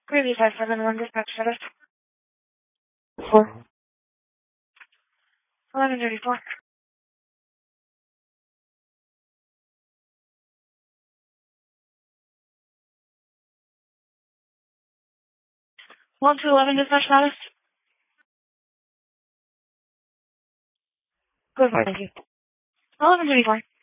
Previous 571 dispatch status. 4. 1134. 1211 dispatch status. Good, thank you. 1134.